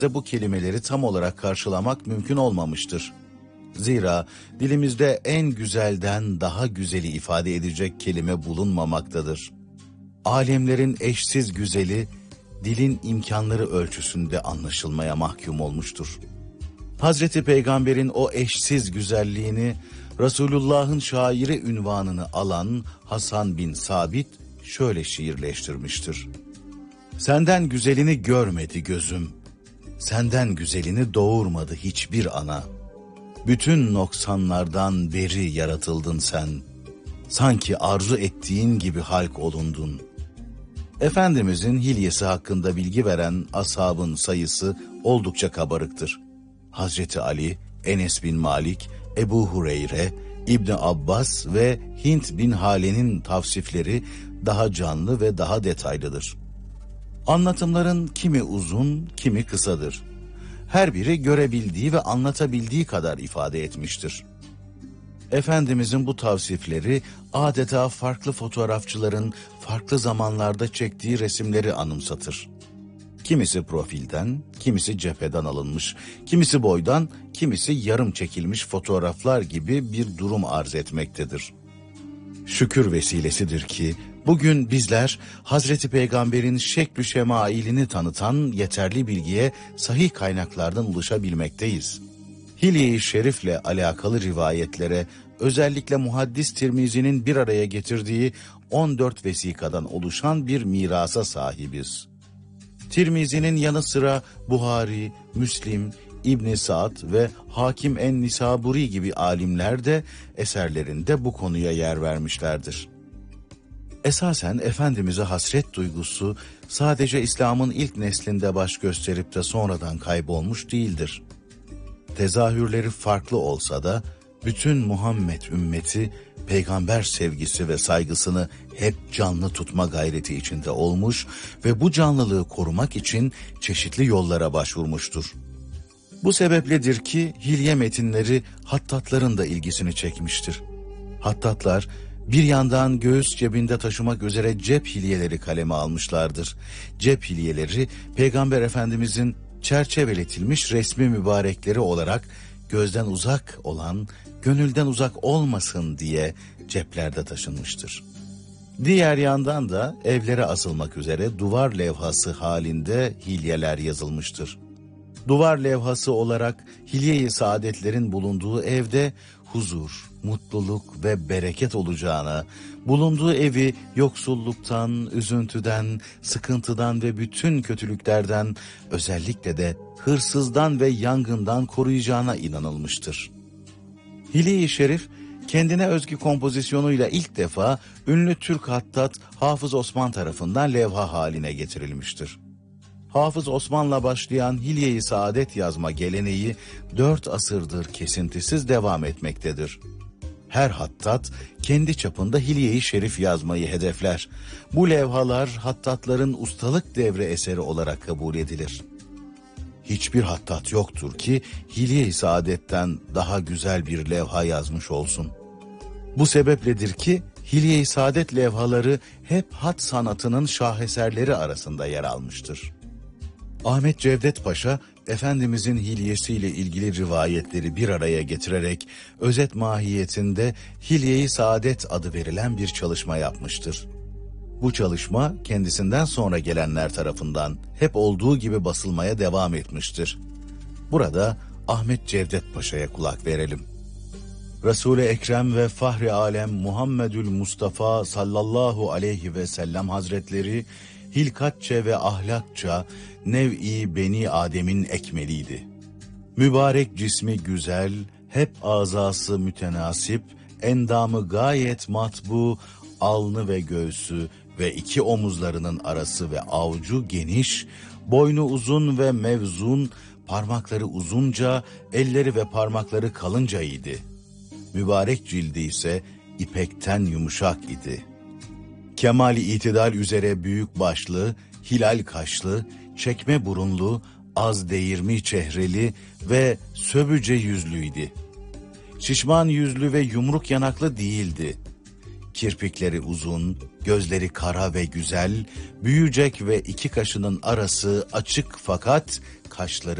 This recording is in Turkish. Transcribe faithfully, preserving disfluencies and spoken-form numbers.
bu kelimeleri tam olarak karşılamak mümkün olmamıştır. Zira dilimizde en güzelden daha güzeli ifade edecek kelime bulunmamaktadır. Alemlerin eşsiz güzeli, dilin imkanları ölçüsünde anlaşılmaya mahkum olmuştur. Hazreti Peygamber'in o eşsiz güzelliğini, Resulullah'ın şairi ünvanını alan Hasan bin Sabit şöyle şiirleştirmiştir. Senden güzelini görmedi gözüm, senden güzelini doğurmadı hiçbir ana. Bütün noksanlardan beri yaratıldın sen, sanki arzu ettiğin gibi halk olundun. Efendimizin hilyesi hakkında bilgi veren ashabın sayısı oldukça kabarıktır. Hazreti Ali, Enes bin Malik, Ebu Hureyre, İbni Abbas ve Hint bin Hale'nin tavsifleri daha canlı ve daha detaylıdır. Anlatımların kimi uzun, kimi kısadır. Her biri görebildiği ve anlatabildiği kadar ifade etmiştir. Efendimizin bu tavsifleri adeta farklı fotoğrafçıların farklı zamanlarda çektiği resimleri anımsatır. Kimisi profilden, kimisi cepheden alınmış, kimisi boydan, kimisi yarım çekilmiş fotoğraflar gibi bir durum arz etmektedir. Şükür vesilesidir ki bugün bizler Hazreti Peygamber'in şeklü şemailini tanıtan yeterli bilgiye sahih kaynaklardan ulaşabilmekteyiz. Hilye-i Şerif'le alakalı rivayetlere özellikle Muhaddis Tirmizi'nin bir araya getirdiği on dört vesikadan oluşan bir mirasa sahibiz. Tirmizi'nin yanı sıra Buhari, Müslim, İbn Sa'd ve Hakim en-Nisaburi gibi alimler de eserlerinde bu konuya yer vermişlerdir. Esasen Efendimiz'e hasret duygusu sadece İslam'ın ilk neslinde baş gösterip de sonradan kaybolmuş değildir. Tezahürleri farklı olsa da bütün Muhammed ümmeti peygamber sevgisi ve saygısını hep canlı tutma gayreti içinde olmuş ve bu canlılığı korumak için çeşitli yollara başvurmuştur. Bu sebepledir ki hilye metinleri hattatların da ilgisini çekmiştir. Hattatlar bir yandan göğüs cebinde taşımak üzere cep hilyeleri kaleme almışlardır. Cep hilyeleri Peygamber Efendimizin çerçeveletilmiş resmi mübarekleri olarak gözden uzak olan, gönülden uzak olmasın diye ceplerde taşınmıştır. Diğer yandan da evlere asılmak üzere duvar levhası halinde hilyeler yazılmıştır. Duvar levhası olarak hilye-i saadetlerin bulunduğu evde huzur, mutluluk ve bereket olacağına, bulunduğu evi yoksulluktan, üzüntüden, sıkıntıdan ve bütün kötülüklerden, özellikle de hırsızdan ve yangından koruyacağına inanılmıştır. Hilye-i Şerif, kendine özgü kompozisyonuyla ilk defa ünlü Türk hattat Hafız Osman tarafından levha haline getirilmiştir. Hafız Osman'la başlayan Hilye-i Saadet yazma geleneği dört asırdır kesintisiz devam etmektedir. Her hattat kendi çapında Hilye-i Şerif yazmayı hedefler. Bu levhalar hattatların ustalık devre eseri olarak kabul edilir. Hiçbir hattat yoktur ki Hilye-i Saadet'ten daha güzel bir levha yazmış olsun. Bu sebepledir ki Hilye-i Saadet levhaları hep hat sanatının şaheserleri arasında yer almıştır. Ahmet Cevdet Paşa, Efendimizin hilyesiyle ilgili rivayetleri bir araya getirerek özet mahiyetinde Hilye-i Saadet adı verilen bir çalışma yapmıştır. Bu çalışma kendisinden sonra gelenler tarafından hep olduğu gibi basılmaya devam etmiştir. Burada Ahmet Cevdet Paşa'ya kulak verelim. Resul-i Ekrem ve Fahri Alem Muhammedül Mustafa sallallahu aleyhi ve sellem Hazretleri hilkatça ve ahlakça nev-i Beni Adem'in ekmeliydi. Mübarek cismi güzel, hep azası mütenasip, endamı gayet matbu, alnı ve göğsü ve iki omuzlarının arası ve avucu geniş, boynu uzun ve mevzun, parmakları uzunca, elleri ve parmakları kalınca idi. Mübarek cildi ise ipekten yumuşak idi. Kemali itidal üzere büyük başlı, hilal kaşlı, çekme burunlu, az değirmi çehreli ve söbüce yüzlüydü. Şişman yüzlü ve yumruk yanaklı değildi. Kirpikleri uzun, gözleri kara ve güzel, büyüyecek ve iki kaşının arası açık fakat kaşları